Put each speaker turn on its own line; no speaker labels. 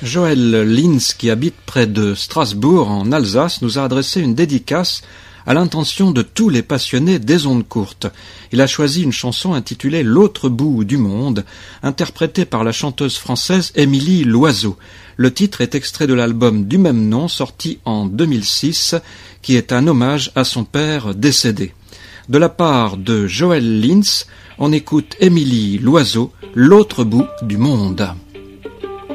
Joël Linz, qui habite près de Strasbourg, en Alsace, nous a adressé une dédicace à l'intention de tous les passionnés des ondes courtes. Il a choisi une chanson intitulée « L'autre bout du monde », interprétée par la chanteuse française Émilie Loiseau. Le titre est extrait de l'album du même nom, sorti en 2006, qui est un hommage à son père décédé. De la part de Joël Linz, on écoute Émilie Loiseau, « L'autre bout du monde ».